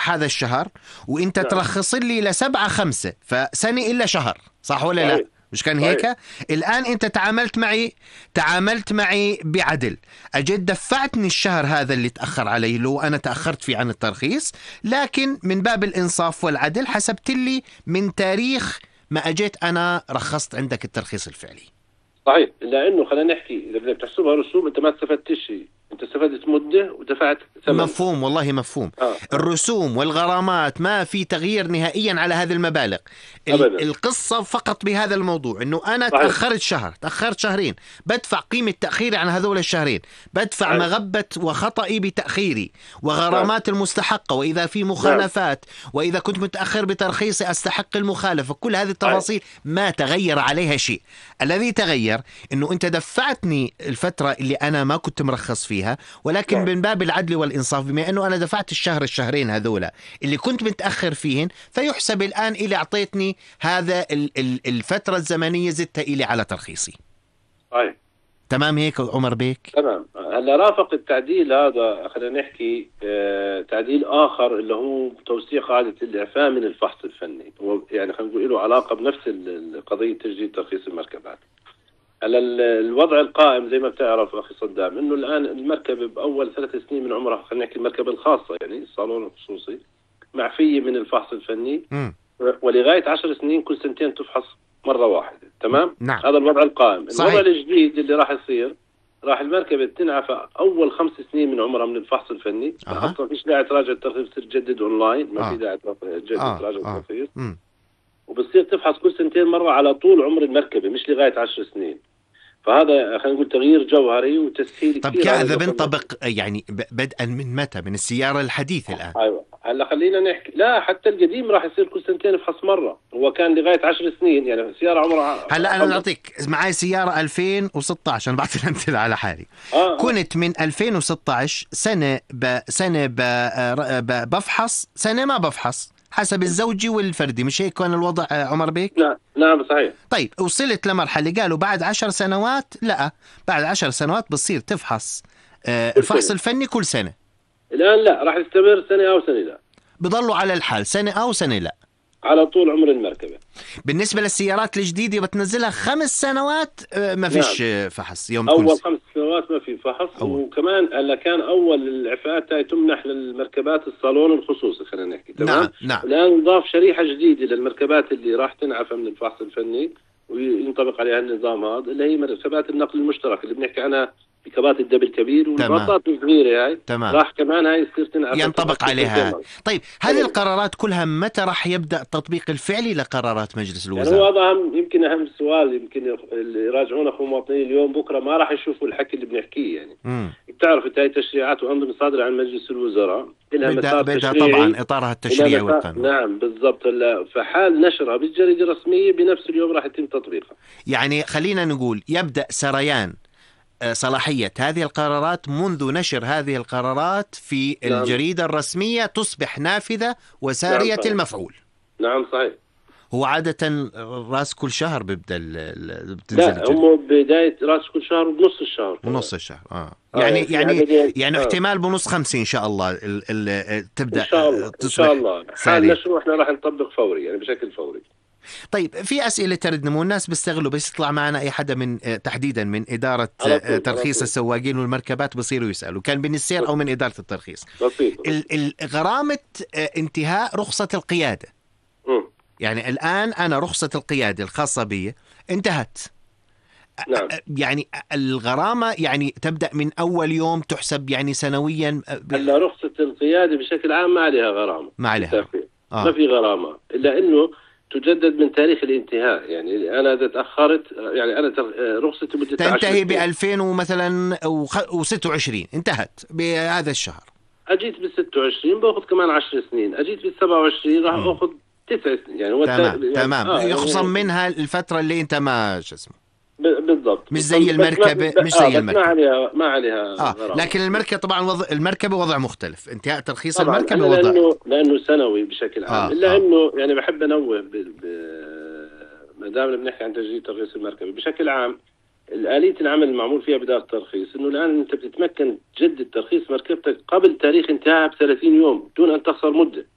هذا الشهر وانت ترخص لي ل7/5، فسنة إلا شهر، صح ولا لا؟ مش كان هيك؟ الآن أنت تعاملت معي بعدل، أجد دفعتني الشهر هذا اللي تأخر عليه، لو أنا تأخرت فيه عن الترخيص، لكن من باب الإنصاف والعدل حسبت لي من تاريخ ما أجيت أنا رخصت عندك الترخيص الفعلي. صحيح، لأنه خلينا نحكي إذا بدك تحسبها رسوم أنت ما استفدتش شيء، أنت استفدت مدة ودفعت ثمن. مفهوم، والله مفهوم. الرسوم والغرامات ما في تغيير نهائيا على هذه المبالغ. القصة فقط بهذا الموضوع إنه أنا تأخرت شهر، تأخرت شهرين، بدفع قيمة تأخيري عن هذول الشهرين، بدفع مغبة وخطئي بتأخيري وغرامات المستحقة، وإذا في مخالفات، وإذا كنت متأخر بترخيصي أستحق المخالفة. كل هذه التفاصيل ما تغير عليها شيء. الذي تغير إنه أنت دفعتني الفترة اللي أنا ما كنت مرخص فيها، ولكن من باب العدل والإنصاف، بما أنه أنا دفعت الشهرين هذولا اللي كنت متأخر فيهن، فيحسب الآن إلي أعطيتني هذا الفترة الزمنية زدتها إلي على ترخيصي. تمام هيك عمر بيك؟ تمام. هلا رافق التعديل هذا خلينا نحكي تعديل آخر اللي هو توسيع قاعدة الإعفاء من الفحص الفني، هو يعني خلينا نقول له علاقة بنفس قضية تجديد ترخيص المركبات. هلا الوضع القائم زي ما بتعرف أخي صدام إنه الآن المركبة بأول 3 سنين من عمرها، خلينا نحكي المركبة الخاصة يعني الصالون الخصوصي، معفية من الفحص الفني، ولغاية 10 سنين كل سنتين تفحص مرة واحدة. تمام؟ نعم. هذا الوضع القائم. صحيح. الوضع الجديد اللي راح يصير، راح المركبة تنعفى أول 5 سنين من عمرها من الفحص الفني. أصلا فيش داعي تراجع الترخيص، تجدد أونلاين، ما في داعي تراجع الترخيص. وبصير تفحص كل سنتين مرة على طول عمر المركبة، مش لغاية 10 سنين. فهذا خلينا نقول تغيير جوهري وتسهيل. طب كذا بنطبق يعني بدءا من متى؟ من السيارة الحديثة الآن؟ أيوة. هلا خلينا نحكي، لا حتى القديم راح يصير كل سنتين يفحص مرة، هو كان لغاية 10 سنين يعني سيارة عمرها. هلا أنا نعطيك معي سيارة 2016، أنا بعطي الأمثلة على حالي. كنت من 2016 سنة بفحص، سنة ما بفحص، حسب الزوجي والفردي، مش هيك كان الوضع عمر بيك؟ نعم صحيح. طيب وصلت لمرحلة قالوا بعد 10 سنوات، لا بعد 10 سنوات بصير تفحص الفحص الفني كل سنة. الآن لا، راح يستمر سنة أو سنة لا، بضلوا على الحال سنة أو سنة لا، على طول عمر المركبة. بالنسبة للسيارات الجديدة بتنزلها 5 سنوات ما فيش فحص يوم أول 5 سنوات ما في فحص. وكمان هلا كان أول الإعفاءات تمنح للمركبات الصالون الخصوصي خلينا نحكي. تمام. نعم. الآن نضاف شريحة جديدة للمركبات اللي راح تنعفى من الفحص الفني وينطبق عليها النظام هذا، اللي هي مركبات النقل المشترك اللي بنحكي عنها بكبات الدب الكبير والباصات الصغيرة هاي. راح كمان هاي يصير تنعفى، ينطبق عليها. طيب هذه القرارات كلها متى راح يبدأ التطبيق الفعلي لقرارات مجلس الوزراء؟ يعني هو هذا يمكن أهم سؤال، يمكن اللي يراجعون أخو المواطنين اليوم بكرة ما راح يشوفوا الحكي اللي بنحكيه. يعني بتعرف انت هاي تشريعات وأنظمة صادرة عن مجلس الوزراء بدها طبعا إطارها التشريعي والقانون. نعم بالضبط. فحال نشرها بالجريدة الرسمية بنفس اليوم راح يتم تطبيقها. يعني خلينا نقول يبدأ سريان صلاحية هذه القرارات منذ نشر هذه القرارات في الجريدة الرسمية، تصبح نافذة وسارية المفعول. نعم صحيح. هو عادة راس كل شهر بتنزل لا هم بداية راس كل شهر وبنص الشهر. ونص الشهر يعني احتمال بنص 5 إن شاء الله تبدأ إن شاء الله حال نشر احنا راح نطبق فوري يعني بشكل فوري. طيب في أسئلة تردنا والناس بيستغلوا، بس يطلع معنا أي حدا من تحديدا من إدارة ترخيص السواقين والمركبات بصيروا يسألوا، كان من السير أو من إدارة الترخيص. غرامة انتهاء رخصة القيادة. يعني الآن أنا رخصة القيادة الخاصة بي انتهت. نعم. يعني الغرامة يعني تبدأ من أول يوم تحسب يعني سنويا. هلا رخصة القيادة بشكل عام ما عليها غرامة. ما عليها. ما في غرامة إلا إنه تجدد من تاريخ الانتهاء. يعني أنا إذا تأخرت يعني أنا رخصتي مدة تنتهي ب2000 ومثلا و26 انتهت بهذا الشهر. أجيت بال26 بأخذ كمان 10 سنين، أجيت بال27 راح أخذ 9 سنين. يعني هو تمام يخصم منها الفترة اللي أنت ما شو اسمه. بالضبط. مش زي المركبة. مش زي المركبة. ما عليها لكن المركبة طبعا المركبة وضع مختلف. انتهاء ترخيص المركبة وضع لأنه سنوي بشكل عام. إلا إنه يعني بحب أنوه ما دام بنحكي عن تجديد ترخيص المركبة بشكل عام، الآلية العمل المعمول فيها بداية الترخيص إنه الآن أنت بتتمكن تجدد ترخيص مركبتك قبل تاريخ انتهائها ب30 يوم دون أن تخسر مدة.